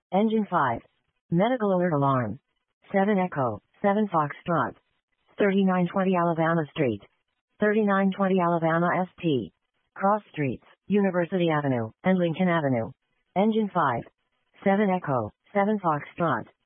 Engine 5. Medical alert alarm. 7 Echo, 7 Foxtrot. 3920 Alabama Street. 3920 Alabama ST. Cross Streets, University Avenue, and Lincoln Avenue. Engine 5. 7 Echo, 7 Foxtrot.